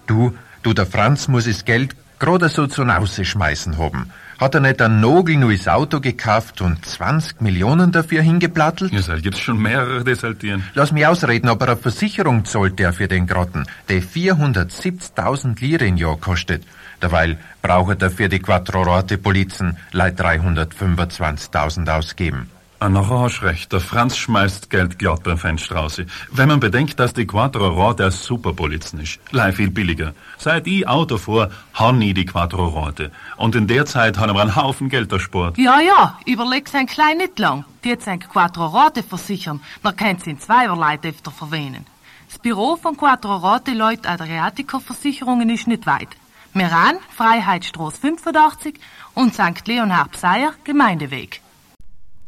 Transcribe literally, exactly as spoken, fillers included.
Du, du, der Franz muss das Geld gerade so zum Rausschmeißen haben. Hat er nicht ein Nogel neues Auto gekauft und zwanzig Millionen dafür hingeplattelt? Ja, da gibt's schon mehrere desaltieren. Lass mich ausreden, aber eine Versicherung zahlt der für den Grotten, die vierhundertsiebzigtausend Lire im Jahr kostet. Derweil braucht er für die Quattro-Rote-Polizen leid dreihundertfünfundzwanzigtausend ausgeben. Ah, nachher hast recht, der Franz schmeißt Geld glatt beim Fenster raus. Wenn man bedenkt, dass die Quattro-Rote ein Superpolizen ist. Leih viel billiger. Seit ich Auto fuhr, han ich die Quattro-Rote. Und in der Zeit haben wir einen Haufen Geld erspart. Ja, ja, überleg's ein klein nicht lang. Die jetzt ein Quattro-Rote versichern, man kann sie in zweierlei öfter verwähnen. Das Büro von Quattro-Rote Leute Adriatico-Versicherungen ist nicht weit. Meran, Freiheitsstraße fünfundachtzig und Sankt Leonhard Pseier, Gemeindeweg.